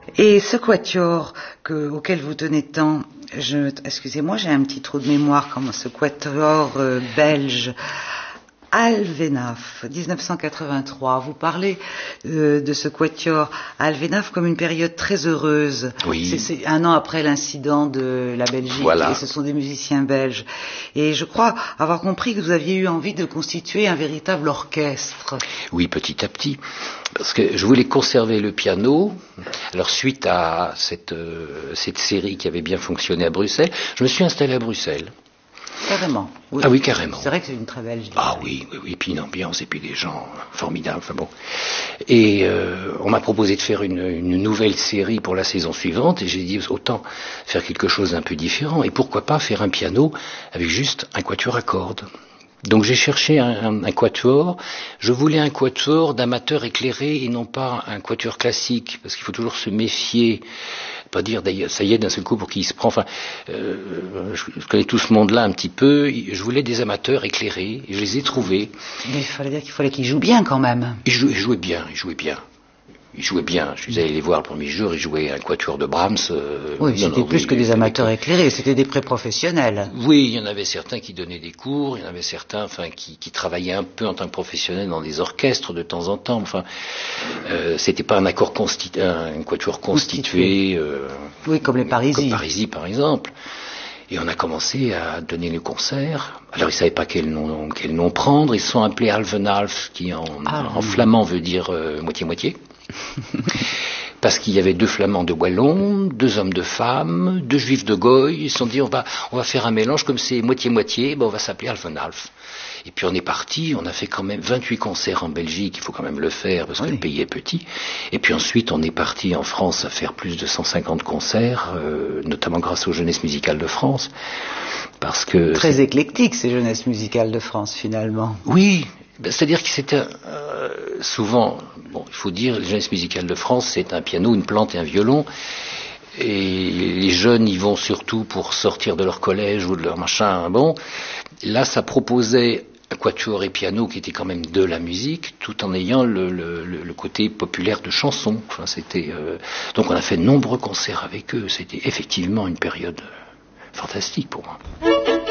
Et ce quatuor auquel vous tenez tant, excusez-moi, j'ai un petit trou de mémoire, comme ce quatuor belge, Alvenaf, 1983. Vous parlez de ce quatuor Alvenaf comme une période très heureuse. Oui. C'est un an après l'incident de la Belgique. Voilà. Et ce sont des musiciens belges. Et je crois avoir compris que vous aviez eu envie de constituer un véritable orchestre. Oui, petit à petit. Parce que je voulais conserver le piano. Alors, suite à cette série qui avait bien fonctionné à Bruxelles, je me suis installé à Bruxelles. Carrément. Oui. Ah oui, carrément. C'est vrai que c'est une très belle ville. Ah oui, puis une ambiance et puis des gens formidables. Enfin bon. Et on m'a proposé de faire une nouvelle série pour la saison suivante et j'ai dit autant faire quelque chose d'un peu différent et pourquoi pas faire un piano avec juste un quatuor à cordes. Donc j'ai cherché un quatuor. Je voulais un quatuor d'amateurs éclairés et non pas un quatuor classique, parce qu'il faut toujours se méfier, pas dire d'ailleurs ça y est d'un seul coup pour qui il se prend. Enfin, je connais tout ce monde-là un petit peu. Je voulais des amateurs éclairés et je les ai trouvés. Mais il fallait dire qu'il fallait qu'ils jouent bien quand même. Ils jouaient bien. Je suis allé les voir le premier jour, ils jouaient un quatuor de Brahms. Oui, c'était plus que des amateurs éclairés, c'était des pré-professionnels. Oui, il y en avait certains qui donnaient des cours, il y en avait certains qui travaillaient un peu en tant que professionnels dans des orchestres de temps en temps. Enfin, c'était pas un quatuor constitué. Oui, comme les Parisies. Comme Parisies, par exemple. Et on a commencé à donner les concerts. Alors ils savaient pas quel nom prendre. Ils se sont appelés Alvenalf, qui en flamand veut dire moitié-moitié. Parce qu'il y avait 2 Flamands de Wallon, 2 hommes de femmes, 2 Juifs de Goy. Ils se sont dit on va faire un mélange, comme c'est moitié-moitié, on va s'appeler Alvenalf. Et puis on est parti, on a fait quand même 28 concerts en Belgique, il faut quand même le faire parce que le pays est petit. Et puis ensuite on est parti en France à faire plus de 150 concerts, notamment grâce aux Jeunesses musicales de France. Parce que très éclectique ces Jeunesses musicales de France finalement. Oui, c'est-à-dire que c'était souvent, il faut dire, les Jeunesses musicales de France, c'est un piano, une plante et un violon. Et les jeunes y vont surtout pour sortir de leur collège ou de leur machin. Bon, là, ça proposait un quatuor et piano qui était quand même de la musique, tout en ayant le côté populaire de chanson. Enfin, donc on a fait de nombreux concerts avec eux. C'était effectivement une période fantastique pour moi.